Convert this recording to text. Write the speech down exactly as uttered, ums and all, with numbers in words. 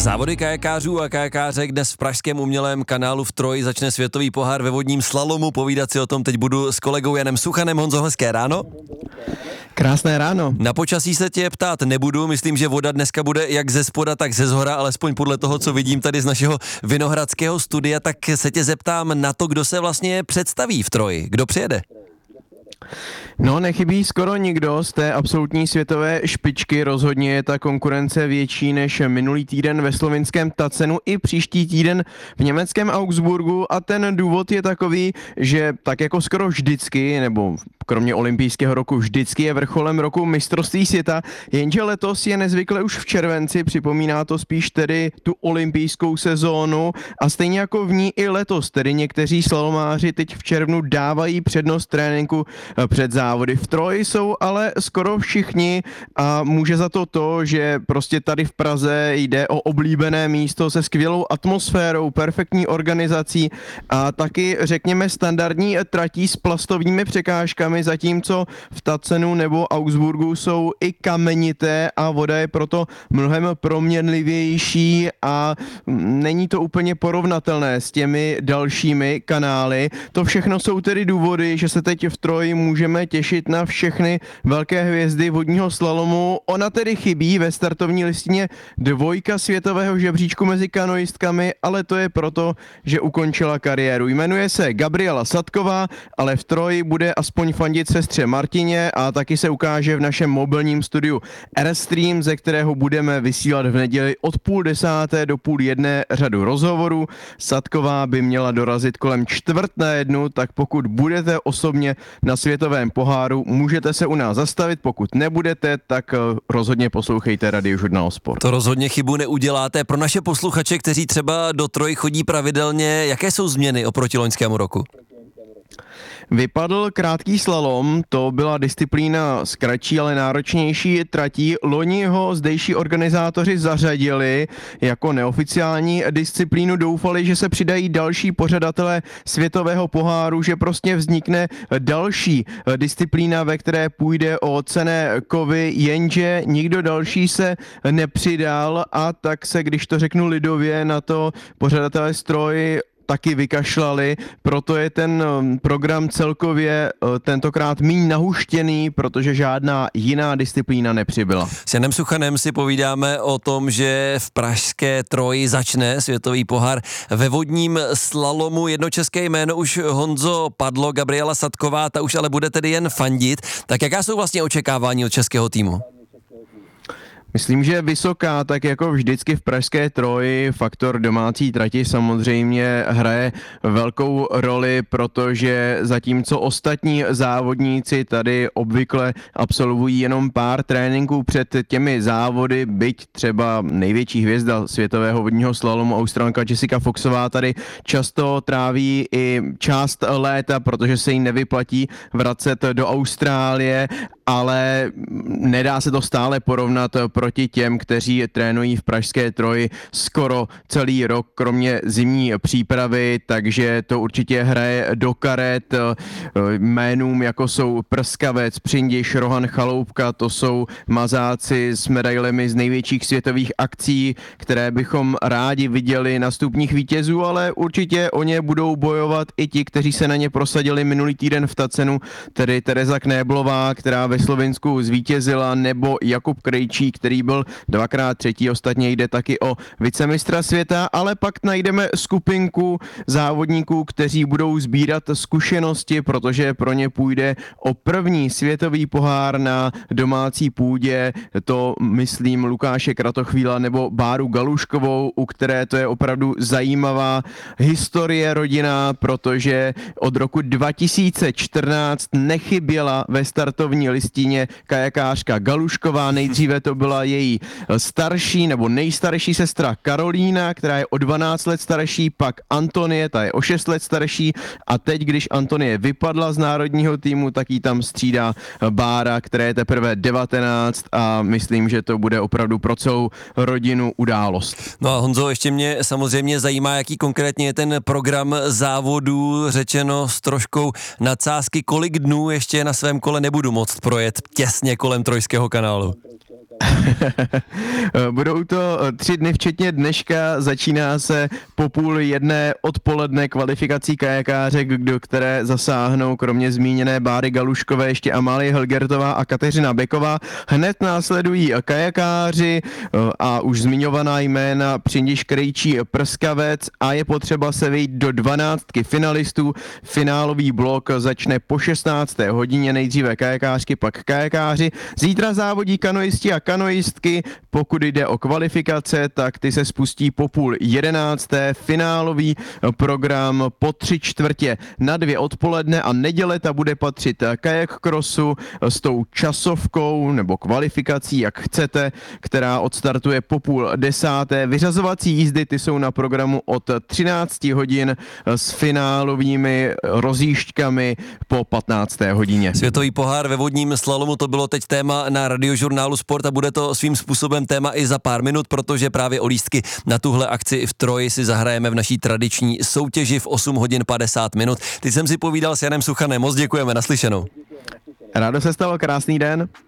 Závody kajakářů a kajakářek dnes v pražském umělém kanálu v Troji začne světový pohár ve vodním slalomu. Povídat si o tom teď budu s kolegou Janem Suchanem. Honzo, hezké ráno. Krásné ráno. Na počasí se tě ptát nebudu, myslím, že voda dneska bude jak ze spoda, tak ze zhora, alespoň podle toho, co vidím tady z našeho vinohradského studia, tak se tě zeptám na to, kdo se vlastně představí v Troji, kdo přijede. No, nechybí skoro nikdo z té absolutní světové špičky, rozhodně je ta konkurence větší než minulý týden ve slovinském Tacenu i příští týden v německém Augsburgu a ten důvod je takový, že tak jako skoro vždycky, nebo kromě olympijského roku vždycky je vrcholem roku mistrovství světa, jenže letos je nezvykle už v červenci, připomíná to spíš tedy tu olympijskou sezónu a stejně jako v ní i letos, tedy někteří slalomáři teď v červnu dávají přednost tréninku před závody. V Troji jsou ale skoro všichni a může za to to, že prostě tady v Praze jde o oblíbené místo se skvělou atmosférou, perfektní organizací a taky řekněme standardní tratí s plastovými překážkami, zatímco v Tacenu nebo Augsburgu jsou i kamenité a voda je proto mnohem proměnlivější a není to úplně porovnatelné s těmi dalšími kanály. To všechno jsou tedy důvody, že se teď v Troji můžeme těšit na všechny velké hvězdy vodního slalomu. Ona tedy chybí ve startovní listině dvojka světového žebříčku mezi kanoistkami, ale to je proto, že ukončila kariéru. Jmenuje se Gabriela Sadková, ale v Troji bude aspoň fandit sestře Martině a taky se ukáže v našem mobilním studiu Airstream, ze kterého budeme vysílat v neděli od půl desáté do půl jedné řadu rozhovorů. Sadková by měla dorazit kolem čtvrt na jednu, tak pokud budete osobně na světovém poháru, můžete se u nás zastavit, pokud nebudete, tak rozhodně poslouchejte Radiožurnál Sport. To rozhodně chybu neuděláte. Pro naše posluchače, kteří třeba do Troji chodí pravidelně, jaké jsou změny oproti loňskému roku? Vypadl krátký slalom, to byla disciplína s kratší, ale náročnější tratí. Loni ho zdejší organizátoři zařadili jako neoficiální disciplínu. Doufali, že se přidají další pořadatelé světového poháru, že prostě vznikne další disciplína, ve které půjde o cenné kovy, jenže nikdo další se nepřidal a tak se, když to řeknu lidově, na to pořadatelé Troji taky vykašlali, proto je ten program celkově tentokrát míň nahuštěný, protože žádná jiná disciplína nepřibyla. S Janem Suchanem si povídáme o tom, že v pražské Troji začne světový pohár ve vodním slalomu. Jedno české jméno už, Honzo, padlo, Gabriela Sadková, ta už ale bude tedy jen fandit. Tak jaká jsou vlastně očekávání od českého týmu? Myslím, že vysoká, tak jako vždycky v pražské Troji, faktor domácí trati samozřejmě hraje velkou roli, protože zatímco ostatní závodníci tady obvykle absolvují jenom pár tréninků před těmi závody, byť třeba největší hvězda světového vodního slalomu, Australanka Jessica Foxová, tady často tráví i část léta, protože se jí nevyplatí vracet do Austrálie, ale nedá se to stále porovnat proti těm, kteří trénují v pražské Troji skoro celý rok, kromě zimní přípravy, takže to určitě hraje do karet jménům, jako jsou Prskavec, Přindiš, Rohan Chaloupka, to jsou mazáci s medailemi z největších světových akcí, které bychom rádi viděli na stupních vítězů, ale určitě o ně budou bojovat i ti, kteří se na ně prosadili minulý týden v Tacenu, tedy Tereza Knéblová, která ve Slovinsku zvítězila, nebo Jakub Krejčí, který byl dvakrát třetí, ostatně jde taky o vicemistra světa, ale pak najdeme skupinku závodníků, kteří budou sbírat zkušenosti, protože pro ně půjde o první světový pohár na domácí půdě, to myslím Lukáše Kratochvíla nebo Báru Galuškovou, u které to je opravdu zajímavá historie rodina, protože od roku dva tisíce čtrnáct nechyběla ve startovní listině kajakářka Galušková, nejdříve to byla její starší nebo nejstarší sestra Karolína, která je o dvanáct let starší, pak Antonie, ta je o šest let starší a teď, když Antonie vypadla z národního týmu, tak jí tam střídá Bára, která je teprve devatenáct a myslím, že to bude opravdu pro celou rodinu událost. No a Honzo, ještě mě samozřejmě zajímá, jaký konkrétně je ten program závodů, řečeno s troškou nadsázky, kolik dnů ještě na svém kole nebudu moct projet těsně kolem Trojského kanálu. Budou to tři dny včetně dneška, začíná se po půl jedné odpoledne kvalifikací kajakářek, do které zasáhnou kromě zmíněné Báry Galuškové ještě Amálie Helgertová a Kateřina Beková. Hned následují kajakáři a už zmiňovaná jména Přindiš Krejčí Prskavec a je potřeba se vejít do dvanáctky finalistů. Finálový blok začne po šestnácté hodině, nejdříve kajakářky, pak kajakáři. Zítra závodí kanoisti a kanoistky. Pokud jde o kvalifikace, tak ty se spustí po půl jedenácté. Finálový program po tři čtvrtě na dvě odpoledne a neděle ta bude patřit kajak crossu s tou časovkou nebo kvalifikací, jak chcete, která odstartuje po půl desáté. Vyřazovací jízdy ty jsou na programu od třinácti hodin s finálovými rozjížďkami po patnácté hodině. Světový pohár ve vodním slalomu, to bylo teď téma na Radiožurnálu Sport a bude to svým způsobem téma i za pár minut, protože právě o lístky na tuhle akci v Troji si zahrajeme v naší tradiční soutěži v osm hodin padesát minut. Teď jsem si povídal s Janem Suchanem, moc děkujeme, naslyšenou. Rádo se stalo, krásný den.